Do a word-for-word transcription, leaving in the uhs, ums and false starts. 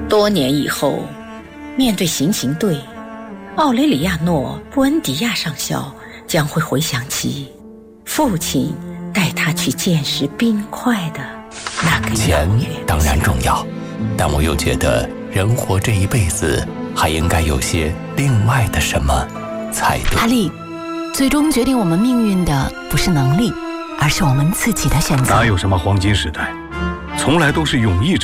多年以后，面对行刑队，奥雷里亚诺·布恩迪亚上校将会回想起父亲带他去见识冰块的那个钱当然重要，但我又觉得人活这一辈子还应该有些另外的什么才对。 阿丽，最终决定我们命运的不是能力，而是我们自己的选择。 哪有什么黄金时代，从来都是勇毅者